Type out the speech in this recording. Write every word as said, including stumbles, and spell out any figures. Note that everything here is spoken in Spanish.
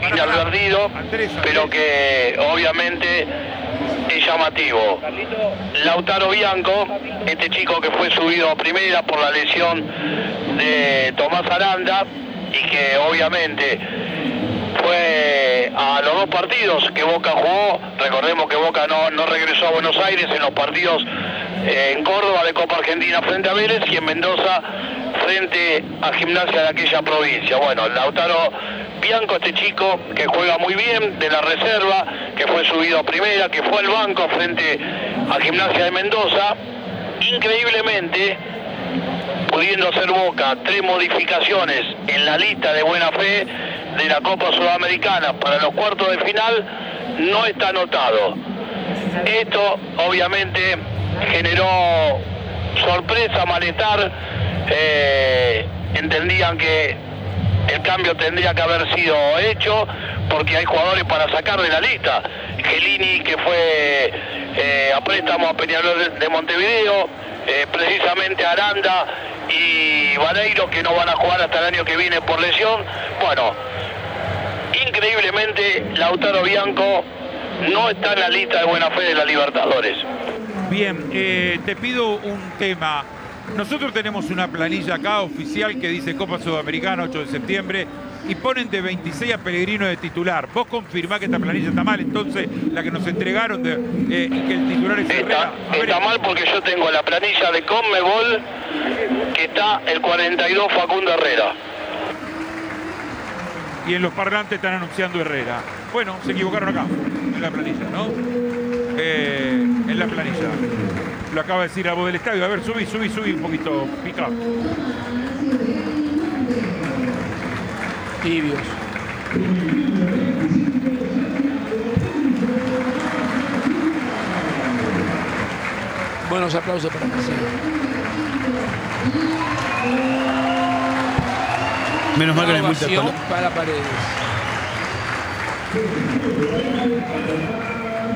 inadvertido, pero que obviamente es llamativo. Lautaro Bianco, este chico que fue subido a primera por la lesión de Tomás Aranda y que obviamente fue a los dos partidos que Boca jugó. Recordemos que Boca no, no regresó a Buenos Aires en los partidos eh, en Córdoba de Copa Argentina frente a Vélez y en Mendoza frente a Gimnasia de aquella provincia. Bueno, Lautaro Bianco, este chico que juega muy bien de la reserva, que fue subido a primera, que fue al banco frente a Gimnasia de Mendoza, increíblemente pudiendo hacer Boca tres modificaciones en la lista de buena fe de la Copa Sudamericana para los cuartos de final, no está anotado. Esto obviamente generó sorpresa, malestar. Eh, entendían que el cambio tendría que haber sido hecho porque hay jugadores para sacar de la lista. Gelini, que fue eh, a préstamo a Peñarol de, de Montevideo, eh, precisamente Aranda y Vareiro, que no van a jugar hasta el año que viene por lesión. Bueno, increíblemente Lautaro Bianco no está en la lista de buena fe de la Libertadores. Bien, eh, te pido un tema. Nosotros tenemos una planilla acá oficial que dice Copa Sudamericana ocho de septiembre y ponen de veintiséis a Pellegrino de titular. Vos confirmás que esta planilla está mal, entonces la que nos entregaron de, eh, y que el titular es Herrera. Está, está mal porque yo tengo la planilla de Conmebol que está el cuarenta y dos Facundo Herrera. Y en los parlantes están anunciando Herrera. Bueno, se equivocaron acá, en la planilla, ¿no? Eh, en la planilla. Lo acaba de decir a voz del estadio. A ver, subí, subí, subí un poquito. Pica. Tibios. Buenos aplausos para Marcelo. Menos mal que no hay multa para Paredes.